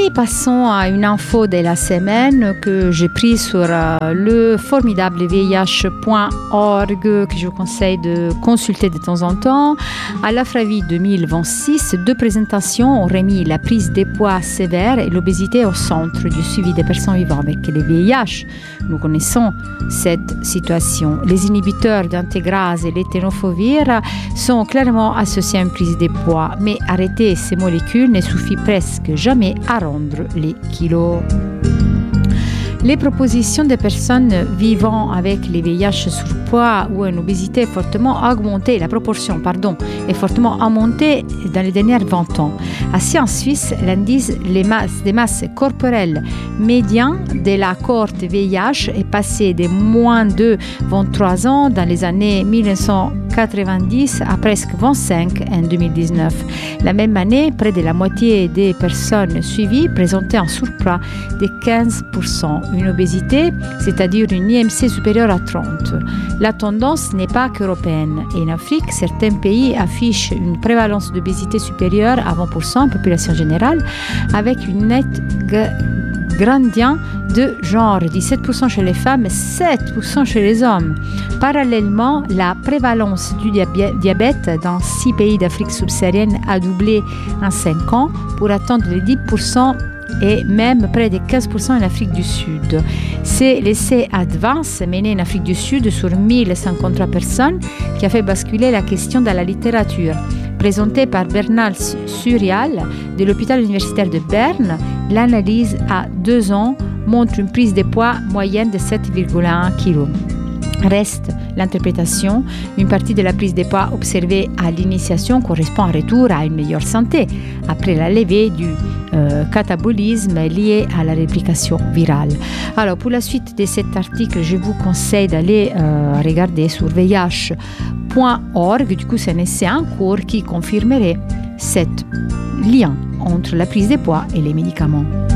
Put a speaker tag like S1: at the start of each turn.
S1: Allez, passons à une info de la semaine que j'ai prise sur le formidable VIH.org que je vous conseille de consulter de temps en temps. À l'Afravi 2026, 2 présentations ont remis la prise des poids sévère et l'obésité au centre du suivi des personnes vivant avec le VIH. Nous connaissons cette situation. Les inhibiteurs d'intégrase et les tenofovir sont clairement associés à une prise des poids, mais arrêter ces molécules ne suffit presque jamais à rendre les kilos. Les propositions des personnes vivant avec les VIH surpoids ou une obésité fortement augmentée, la proportion, est fortement augmentée dans les dernières 20 ans. Ainsi, en Suisse, l'indice des masses corporelles médian de la cohorte VIH est passé de moins de 23 ans dans les années 1990 à presque 25 en 2019. La même année, près de la moitié des personnes suivies présentaient un surpoids de 15%. Une obésité, c'est-à-dire une IMC supérieure à 30. La tendance n'est pas qu'européenne. Et en Afrique, certains pays affichent une prévalence d'obésité supérieure à 20% en population générale, avec une nette gradient de genre 17% chez les femmes et 7% chez les hommes. Parallèlement, la prévalence du diabète dans 6 pays d'Afrique subsaharienne a doublé en 5 ans pour atteindre les 10% et même près de 15% en Afrique du Sud. C'est l'essai Advance mené en Afrique du Sud sur 1053 personnes qui a fait basculer la question dans la littérature. Présenté par Bernard Surial de l'hôpital universitaire de Berne, l'analyse à 2 ans montre une prise de poids moyenne de 7,1 kg. Reste l'interprétation. Une partie de la prise de poids observée à l'initiation correspond à un retour à une meilleure santé après la levée du catabolisme lié à la réplication virale. Alors, pour la suite de cet article, je vous conseille d'aller regarder sur VIH.org. Du coup, c'est un essai en cours qui confirmerait ce lien entre la prise de poids et les médicaments.